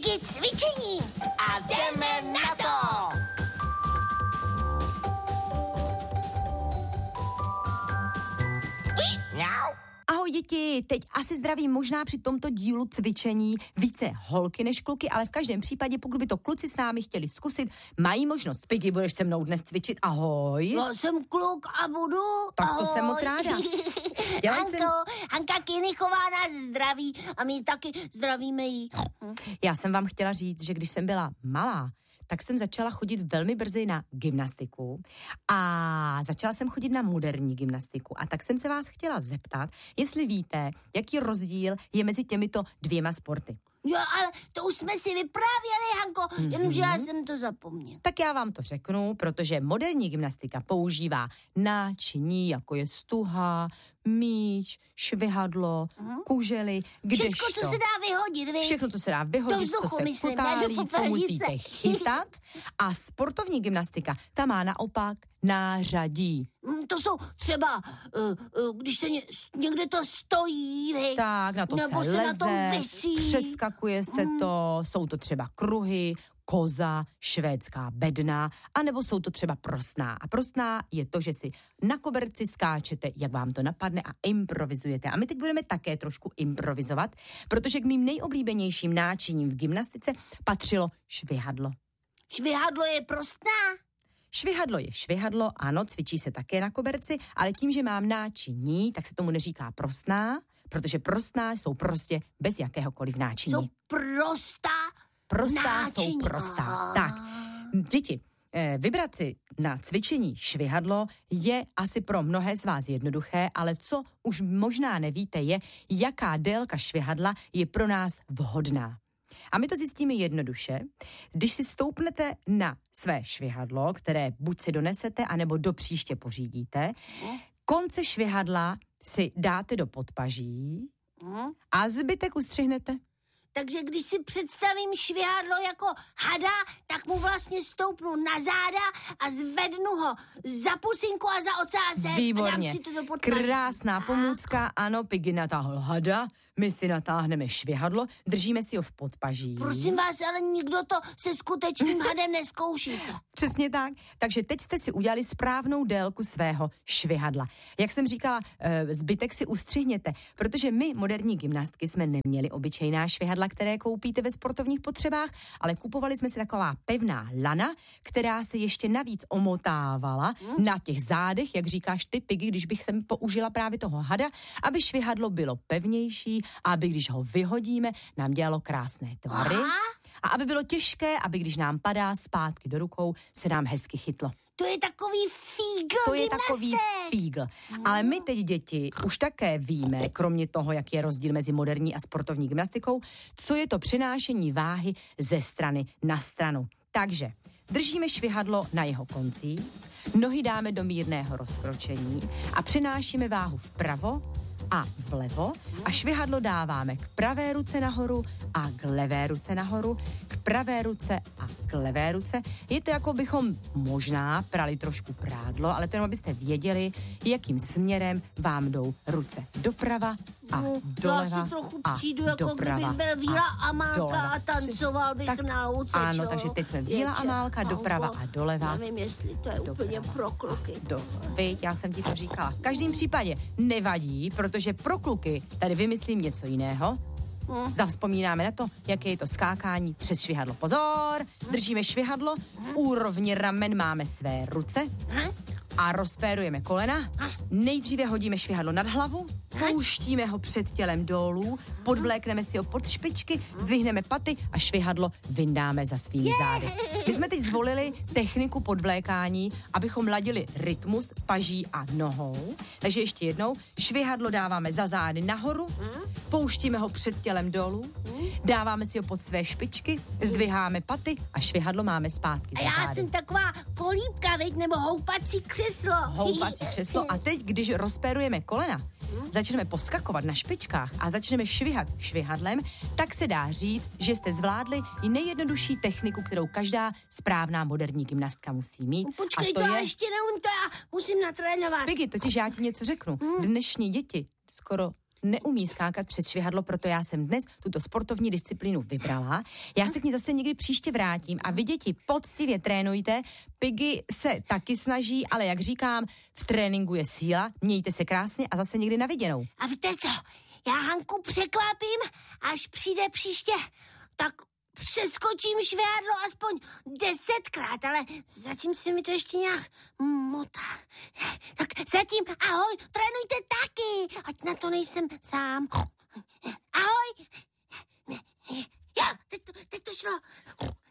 Piggy cvičení a jdeme na to! Ahoj děti, teď asi zdravím možná při tomto dílu cvičení více holky než kluky, ale v každém případě, pokud by to kluci s námi chtěli zkusit, mají možnost. Piggy, budeš se mnou dnes cvičit, ahoj. Já jsem kluk a budu. Tak ahoj. to jsem moc ráda. Hanka Kynichová nás zdraví a my taky zdravíme jí. Já jsem vám chtěla říct, že když jsem byla malá, tak jsem začala chodit velmi brzy na gymnastiku a začala jsem chodit na moderní gymnastiku. A tak jsem se vás chtěla zeptat, jestli víte, jaký rozdíl je mezi těmito dvěma sporty. Jo, ale to už jsme si vyprávěli, Hanko, jenomže já jsem to zapomněl. Tak já vám to řeknu, protože moderní gymnastika používá náčiní, jako je stuha, míč, švihadlo, kužely, Všechno, co se dá vyhodit, víš? Všechno, co se dá vyhodit, co se kutálí, co musíte chytat. A sportovní gymnastika, ta má naopak nářadí. To jsou třeba, když se někde to stojí, víš? Tak, na to nebo se leze, leze, na tom visí. přeskakuje se to, jsou to třeba kruhy, koza, švédská bedna, anebo jsou to třeba prostná. A prostná je to, že si na koberci skáčete, jak vám to napadne a improvizujete. A my teď budeme také trošku improvizovat, protože k mým nejoblíbenějším náčiním v gymnastice patřilo švihadlo. Švihadlo je prostná? Švihadlo je švihadlo, ano, cvičí se také na koberci, ale tím, že mám náčiní, tak se tomu neříká prostná, protože prostná jsou prostě bez jakéhokoliv náčiní. Jsou prostá náčiní. Jsou prostá. Tak, děti, vybrat si na cvičení švihadlo je asi pro mnohé z vás jednoduché, ale co už možná nevíte je, jaká délka švihadla je pro nás vhodná. A my to zjistíme jednoduše, když si stoupnete na své švihadlo, které buď si donesete, anebo do příště pořídíte, konce švihadla si dáte do podpaží a zbytek ustřihnete. Takže když si představím švihadlo jako hada, tak mu vlastně stoupnu na záda a zvednu ho za pusinku a za ocásek. Výborně. A dám si to do podpaží. Krásná pomůcka, ano, Piggy natáhl hada, my si natáhneme švihadlo, držíme si ho v podpaží. Prosím vás, ale nikdo to se skutečným hadem neskoušíte. Přesně tak. Takže teď jste si udělali správnou délku svého švihadla. Jak jsem říkala, zbytek si ustřihněte, protože my, moderní gymnastky, jsme neměli obyčejná švihadla, které koupíte ve sportovních potřebách, ale kupovali jsme si taková pevná lana, která se ještě navíc omotávala na těch zádech, jak říkáš ty, Piggy, když bych sem použila právě toho hada, aby švihadlo bylo pevnější a aby když ho vyhodíme, nám dělalo krásné tvary. A aby bylo těžké, aby když nám padá zpátky do rukou, se nám hezky chytlo. To je takový fígl To je gymnastek. takový fígl. Ale my teď, děti, už také víme, kromě toho, jak je rozdíl mezi moderní a sportovní gymnastikou, co je to přenášení váhy ze strany na stranu. Takže držíme švihadlo na jeho koncích, nohy dáme do mírného rozkročení a přenášíme váhu vpravo a vlevo a švihadlo dáváme k pravé ruce nahoru a k levé ruce nahoru, k pravé ruce a k levé ruce. Je to, jako bychom možná prali trošku prádlo, ale to jenom abyste věděli, jakým směrem vám jdou ruce doprava a doleva. Já si trochu a přijdu, jako doprava kdybych byl Víla Amálka doleva. a tancoval bych Tak, na louce. ano, takže teď jsme Víla Amálka, doprava a doleva. Nevím, jestli to je úplně pro kluky. Viď, já jsem ti to říkala. V každém případě nevadí, protože pro kluky tady vymyslím něco jiného. Zavzpomínáme na to, jaké je to skákání přes švihadlo. Pozor, držíme švihadlo, v úrovni ramen máme své ruce a rozpérujeme kolena. Nejdříve hodíme švihadlo nad hlavu, pouštíme ho před tělem dolů, podvlékneme si ho pod špičky, zdvihneme paty a švihadlo vyndáme za svými zády. My jsme teď zvolili techniku podvlékání, abychom ladili rytmus paží a nohou. Takže ještě jednou, švihadlo dáváme za zády nahoru, pouštíme ho před tělem dolů, dáváme si ho pod své špičky, zdviháme paty a švihadlo máme zpátky za A já zády. jsem taková kolíbka, veď, nebo houpací křeslo. Houpací křeslo a teď, když rozpérujeme kolena, začneme poskakovat na špičkách a začneme švihat švihadlem, tak se dá říct, že jste zvládli i nejjednodušší techniku, kterou každá správná moderní gymnastka musí mít. Počkej, a to já ještě neumím, to já musím natrénovat. Piggy, totiž já ti něco řeknu. Dnešní děti skoro neumí skákat přes švihadlo, proto já jsem dnes tuto sportovní disciplínu vybrala. Já se k ní zase někdy příště vrátím a vy, děti, poctivě trénujte. Piggy se taky snaží, ale jak říkám, v tréninku je síla. Mějte se krásně a zase někdy na viděnou. A víte co? Já Hanku překvapím, až přijde příště, tak přeskočím švihadlo aspoň 10krát, ale zatím se mi to ještě nějak motá. Tak zatím ahoj, trénujte taky, ať na to nejsem sám. Ahoj. Jo, teď to šlo.